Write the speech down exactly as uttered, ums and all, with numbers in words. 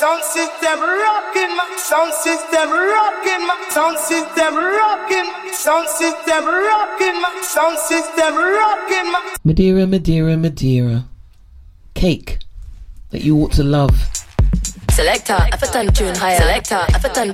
sound system rocking, my sound system rocking, my sound system rocking, sound system rocking, my sound system rocking, my Madeira, Madeira, Madeira. Cake that you ought to love. Selector, if a ton tune higher. Selector, if a ton